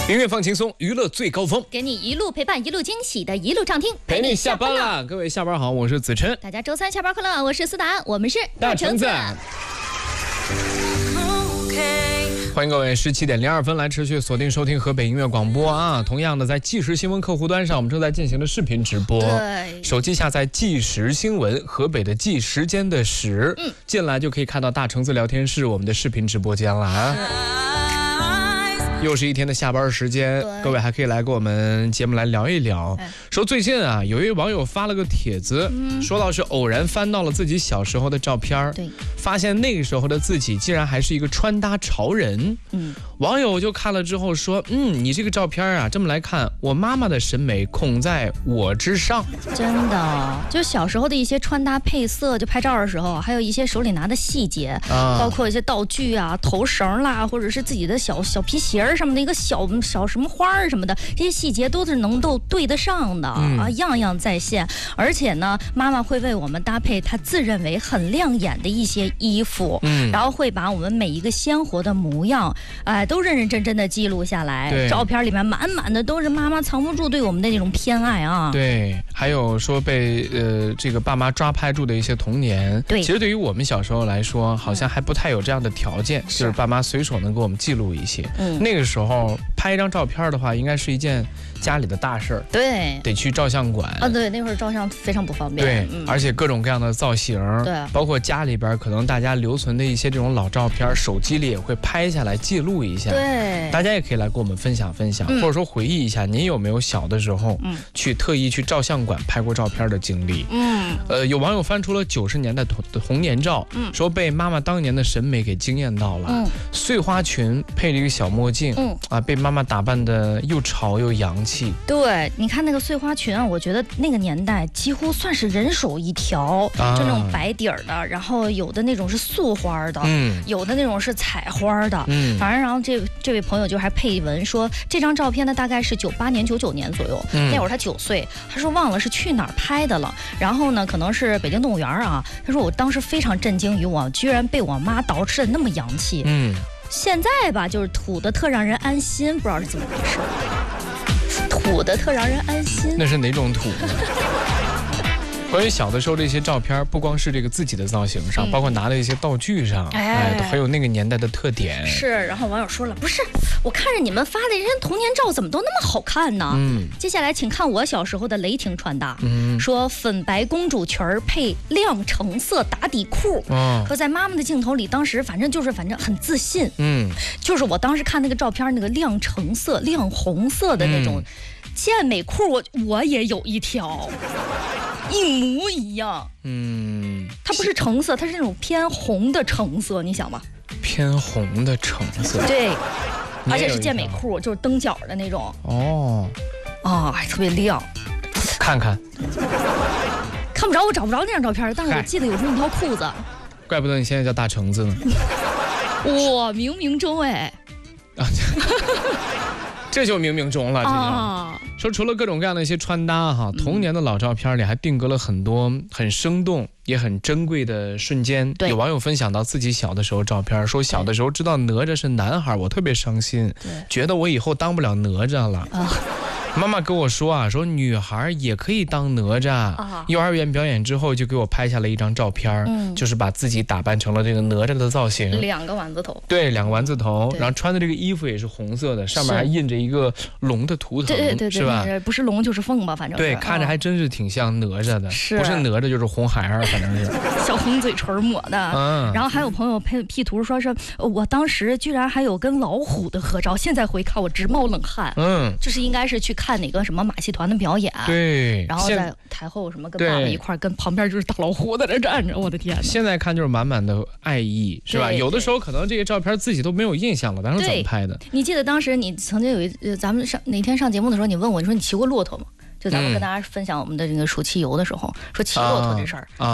音乐放轻松，娱乐最高峰， 给你一路陪伴，一路惊喜的一路畅听， 陪你下班了。各位下班好，我是子琛。 大家周三下班快乐，我是思达，我们是大橙子。欢迎各位17点02分来持续锁定收听河北音乐广播啊！同样的，在即时新闻客户端上，我们正在进行的视频直播。 对， 手机下载即时新闻，河北的即时间的时，进来就可以看到大橙子聊天室我们的视频直播间了啊！又是一天的下班时间，各位还可以来跟我们节目来聊一聊。说最近啊，有一位网友发了个帖子，说到是偶然翻到了自己小时候的照片，对，发现那个时候的自己竟然还是一个穿搭潮人。网友就看了之后说，你这个照片啊，这么来看，我妈妈的审美恐在我之上。 真的，就小时候的一些穿搭配色，就拍照的时候，还有一些手里拿的细节，包括一些道具啊、头绳啦，或者是自己的小皮鞋上面的一个小什么花什么的，这些细节都是能够对得上的啊，样样在线。而且呢，妈妈会为我们搭配她自认为很亮眼的一些衣服，然后会把我们每一个鲜活的模样，都认认真真的记录下来。照片里面满满的都是妈妈藏不住对我们的那种偏爱啊。 对，还有说被这个爸妈抓拍住的一些童年。对，其实对于我们小时候来说，好像还不太有这样的条件，就是爸妈随手能给我们记录一些。那个时候拍一张照片的话，应该是一件家里的大事儿， 对， 得去照相馆啊。对，那会儿照相非常不方便。 对，而且各种各样的造型，对，包括家里边可能大家留存的一些这种老照片，手机里也会拍下来记录一下。对，大家也可以来跟我们分享分享，或者说回忆一下，您有没有小的时候去特意去照相馆拍过照片的经历？有网友翻出了90年代的童年照，说被妈妈当年的审美给惊艳到了。碎花裙配着一个小墨镜，被妈妈打扮的又潮又洋气。 对，你看那个碎花裙啊，我觉得那个年代几乎算是人手一条，就那种白底儿的，然后有的那种是素花的，有的那种是彩花的，反正然后这位朋友就还配文说，这张照片呢大概是98年99年左右，那会儿他9岁，他说忘了是去哪儿拍的了，然后呢可能是北京动物园啊，他说我当时非常震惊于我居然被我妈捯饬的那么洋气。现在吧，就是土的特让人安心，不知道是怎么回事。土的特让人安心， 那是哪种土呢？关于小的时候这些照片，不光是这个自己的造型上，包括拿的一些道具上，很有那个年代的特点。 是，然后网友说了，不是，我看着你们发的这些童年照怎么都那么好看呢？接下来请看我小时候的雷霆穿搭，说粉白公主裙配亮橙色打底裤，说在妈妈的镜头里，当时反正很自信，就是我当时看那个照片，那个亮橙色、亮红色的那种健美裤，我也有一条。一模一样，它不是橙色，它是那种偏红的橙色，你想吧？ 偏红的橙色， 对，而且是健美裤，就是蹬脚的那种。还特别亮。 看看不着，我找不着那张照片，但是我记得有这么一条裤子。 怪不得你现在叫大橙子呢。 我冥冥中这就冥冥中了，说除了各种各样的一些穿搭童年的老照片里还定格了很多很生动也很珍贵的瞬间。有网友分享到自己小的时候照片，说小的时候知道哪吒是男孩，我特别伤心，觉得我以后当不了哪吒了。妈妈跟我说说女孩也可以当哪吒。幼儿园表演之后就给我拍下了一张照片，就是把自己打扮成了这个哪吒的造型 ，2个丸子头。 对，2个丸子头，然后穿的这个衣服也是红色的，上面还印着一个龙的图腾， 对， 是吧？ 不是龙就是凤吧，反正对，看着还真是挺像哪吒的，不是哪吒就是红孩儿，反正是小红嘴唇抹的。然后还有朋友P图说是我当时居然还有跟老虎的合照，现在回看我直冒冷汗。就是应该是去看哪个什么马戏团的表演， 对， 然后在台后什么跟爸爸一块，跟旁边就是大老虎在那站着，我的天哪！ 现在看就是满满的爱意，是吧？有的时候可能这些照片自己都没有印象了，当时怎么拍的？ 你记得当时你曾经咱们哪天上节目的时候，你问我，你说你骑过骆驼吗？就咱们跟大家分享我们的这个暑期游的时候，说骑骆驼这事儿。